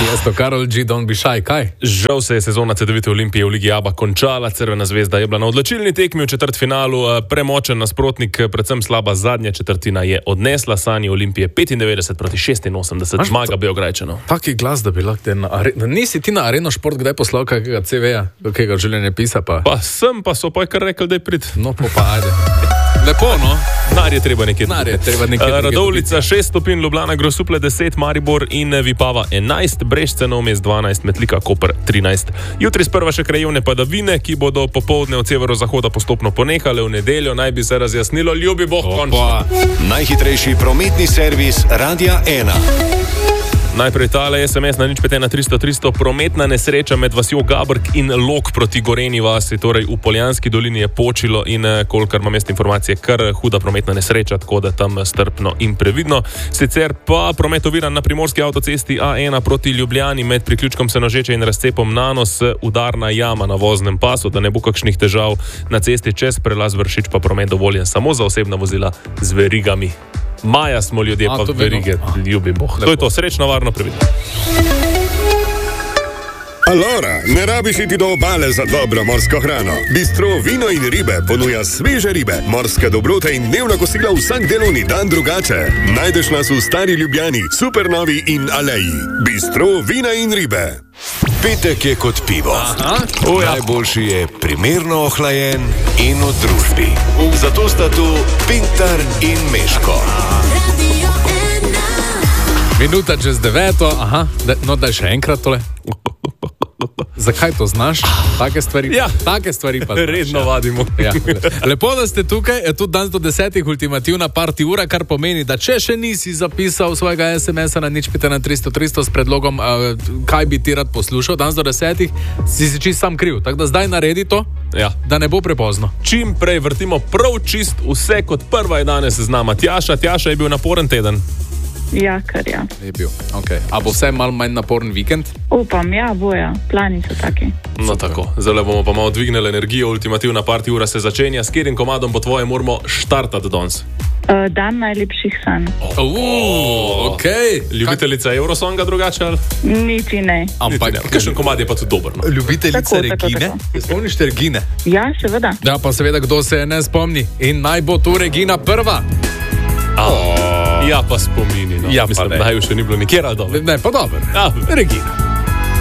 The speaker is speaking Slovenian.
Tiesto, Karol G, don't be shy, kaj? Žal se je sezona Cedevite Olimpije v Ligi ABA končala, Crvena zvezda je bila na odločilni tekmi v četrtfinalu, premočen nasprotnik, predvsem slaba zadnja četrtina je odnesla sanje Olimpije 95 proti 86, zmaga Beograjčanov. Taki glas, da bi lahko nisi ti na Areno Šport kdaj poslal kakega CV-ja, kakega življenja pisa pa? Pa sem, pa so pa kar rekli, da je prid. No, pa ajde. Lepo, no? Denar je treba nekje. Radovljica 6 stopinj, Ljubljana Grosuplje 10, Maribor in Vipava 11, Brežice Novomest 12, Metlika Koper 13. Jutri sprva še krajevne padavine, ki bodo popoldne od severozahoda postopno ponehale, v nedeljo naj bi se razjasnilo, ljubi Bog, končno. Najhitrejši prometni servis Radia 1. Najprej tale SMS na 051 300 prometna nesreča med vasjo Gabrk in Log proti Goreni vasi, torej v Poljanski dolini je počilo in kolikor imam jaz informacije, kar huda prometna nesreča, tako da tam strpno in previdno. Sicer pa promet oviran na primorski avtocesti A1 proti Ljubljani med priključkom Senožeče in razcepom Nanos, udarna jama na voznem pasu, da ne bo kakšnih težav na cesti čez prelaz Vršič, pa promet dovoljen samo za osebna vozila z verigami. Maja smo ljudje, pa verige, ljubi Bog. To je to, srečno, varno, previdno. Alora, ne rabiš iti do obale za dobro morsko hrano. Bistro Vino in ribe ponuja sveže ribe, morske dobrote in dnevna kosila vsak delovni dan drugače. Najdeš nas v Stari Ljubljani, Supernovi in Aleji. Bistro Vina in ribe. Petek je kot pivo. Najboljši je primerno ohlajen in v družbi. Zato sta tu Pintar in Meško. Minuta čez 9. No, daj še enkrat tole. Zakaj to znaš? Take stvari, ja. Take stvari pa znaš. Redno vadimo. Ja. Lepo, da ste tukaj. Tudi danes do 10. ultimativna party ura, kar pomeni, da če še nisi zapisal svojega SMS-a na 051 300 s predlogom, kaj bi ti rad poslušal, danes do 10. si čist sam kriv. Tako da zdaj naredi to, ja. Da ne bo prepozno. Čim prej vrtimo prav čist vse, kot prva je danes z nama. Tjaša je bil naporen teden. Ja, kar ja. Je bil, okej. A bo vse malo manj naporen vikend? Upam, ja, boja. Plani so taki. No tako, zdaj bomo pa malo dvignili energijo, ultimativna party ura se začenja. S katerim komadom po tvojem moramo štartati danes? Dan najlepših sanj. Okej. Ljubiteljica Eurosonga drugače ali? Niti ne. Ampak kakšen komad je pa tudi dober, no? Ljubiteljica Regine? Spomniš te Regine? Ja, seveda. Ja, pa seveda, kdo se ne spomni. In naj bo tu Regina prva. Ja, pa spomini, no. Ja, mislim, pa naj še ni bilo nikjer, ali dobro? Ne, pa dobro. Ja, Regina.